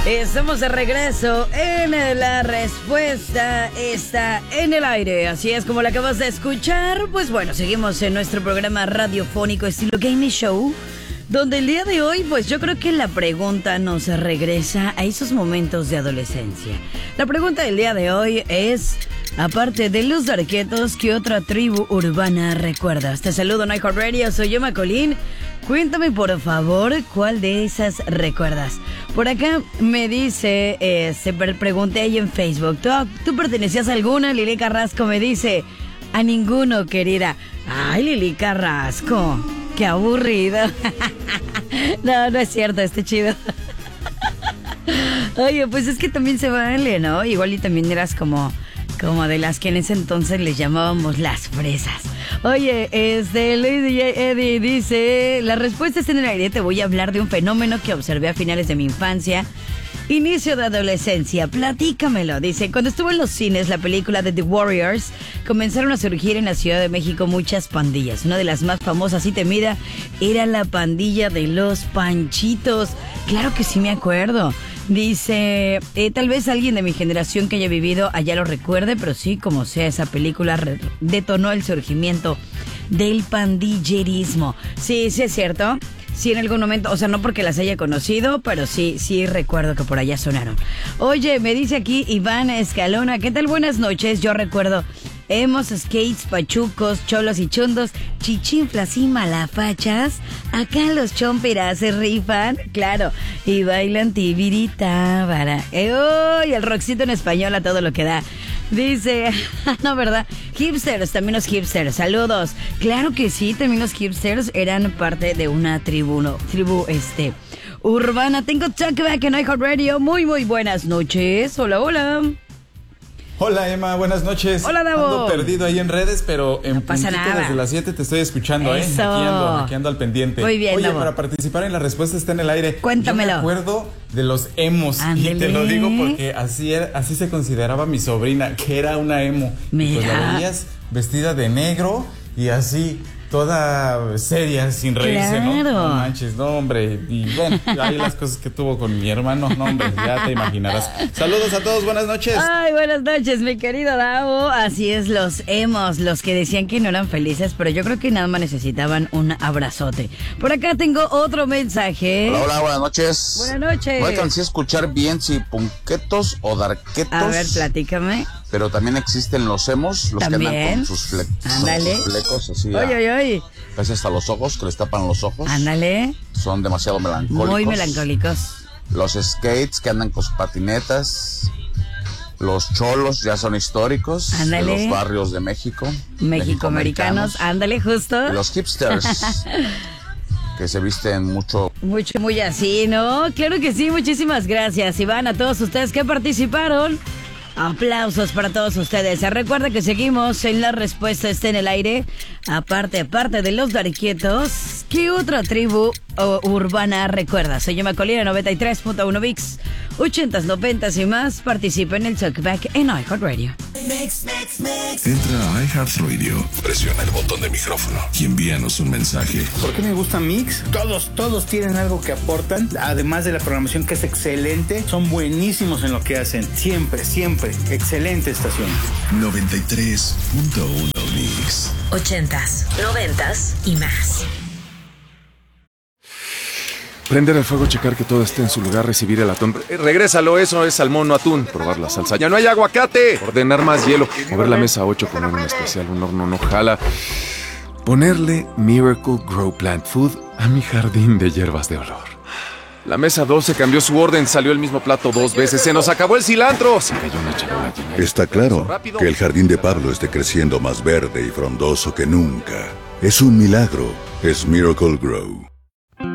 Estamos de regreso en La Respuesta Está en el Aire. Así es como la acabas de escuchar. Pues bueno, seguimos en nuestro programa radiofónico estilo Game Show, donde el día de hoy, pues yo creo que la pregunta nos regresa a esos momentos de adolescencia. La pregunta del día de hoy es, aparte de los Darquetos, ¿qué otra tribu urbana recuerdas? Te saludo en iHeartRadio, soy Emma Colín. Cuéntame por favor cuál de esas recuerdas. Por acá me dice, pregunté ahí en Facebook, ¿tú pertenecías a alguna? Lili Carrasco me dice, a ninguno, querida. Ay, Lili Carrasco, qué aburrido. No es cierto, está chido. Oye, pues es que también se vale, ¿no? Igual y también eras como de las que en ese entonces les llamábamos las fresas. Oye, Lady Eddie dice, la respuesta está en el aire. Te voy a hablar de un fenómeno que observé a finales de mi infancia, inicio de adolescencia. Platícamelo. Dice, cuando estuvo en los cines la película de The Warriors, comenzaron a surgir en la Ciudad de México muchas pandillas. Una de las más famosas y temida era la pandilla de los Panchitos. Claro que sí me acuerdo. Dice, tal vez alguien de mi generación que haya vivido allá lo recuerde, pero sí, como sea, esa película detonó el surgimiento del pandillerismo. Sí, es cierto. Sí, en algún momento, o sea, no porque las haya conocido, pero sí recuerdo que por allá sonaron. Oye, me dice aquí Iván Escalona, ¿qué tal? Buenas noches. Yo recuerdo emos, skates, pachucos, cholos y chundos, chichinflas y malafachas. Acá los chompiras se rifan, claro, y bailan tibirita para. ¡Uy! El rockcito en español a todo lo que da. Dice, no, ¿verdad? Hipsters, también los hipsters, saludos. Claro que sí, también los hipsters eran parte de una tribu urbana. Tengo Talkback en iHeartRadio. Muy buenas noches. Hola. Hola Emma, buenas noches. Hola Davo. Ando perdido ahí en redes, pero en no pasa nada. Desde las 7 te estoy escuchando. Eso. Aquí ando al pendiente. Muy bien, Oye, Davo. para participar en La Respuesta Está en el Aire. Cuéntamelo. Yo me acuerdo de los emos. Ándale. Y te lo digo porque así se consideraba mi sobrina, que era una emo. Mira. Y pues la veías vestida de negro y así, toda seria, sin reírse, claro. ¿no? No manches, no, hombre. Y bueno, ahí las cosas que tuvo con mi hermano, no, hombre, ya te imaginarás. Saludos a todos, buenas noches. Ay, buenas noches, mi querido Davo. Así es, los emos, los que decían que no eran felices, pero yo creo que nada más necesitaban un abrazote. Por acá tengo otro mensaje. Hola, buenas noches. Buenas noches. No alcancé a escuchar bien si punquetos o darquetos. A ver, platícame. Pero también existen los emos, los ¿también? Que andan con sus flecos así. Oye. Casi hasta los ojos, que les tapan los ojos. Ándale. Son demasiado melancólicos. Muy melancólicos. Los skates que andan con sus patinetas. Los cholos ya son históricos. Ándale. De los barrios de México. México-americanos. Ándale, justo. Y los hipsters. Que se visten mucho, muy así, ¿no? Claro que sí, muchísimas gracias, Iván, a todos ustedes que participaron. Aplausos para todos ustedes. Recuerda que seguimos en La Respuesta Está en el Aire. Aparte de los Darquietos, ¿qué otra tribu urbana recuerdas? Soy Emma Colina, 93.1 VIX, 80s, 90s y más. Participa en el Talkback en iHeartRadio. Entra a iHeartRadio, presiona el botón de micrófono y envíanos un mensaje. ¿Por qué me gusta Mix? Todos tienen algo que aportan, además de la programación que es excelente. Son buenísimos en lo que hacen, siempre, excelente estación. 93.1 VIX, 80s, 90s y más. Prender el fuego, checar que todo esté en su lugar, recibir el atún. Regrésalo, eso es salmón, no atún. Probar la salsa. ¡Ya no hay aguacate! Ordenar más hielo. Mover la mesa 8, poner un especial, un horno no jala. Ponerle Miracle Grow Plant Food a mi jardín de hierbas de olor. La mesa 12 cambió su orden, salió el mismo plato 2 veces. ¡Se nos acabó el cilantro! Se cayó una charola llena de... Está claro que el jardín de Pablo esté creciendo más verde y frondoso que nunca. Es un milagro. Es Miracle Grow.